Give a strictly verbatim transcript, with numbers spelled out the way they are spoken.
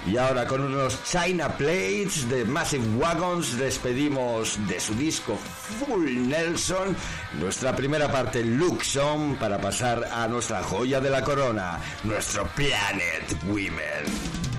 Y ahora con unos China Plates de Massive Wagons despedimos de su disco Full Nelson nuestra primera parte Luxon para pasar a nuestra joya de la corona, nuestro Planet Women.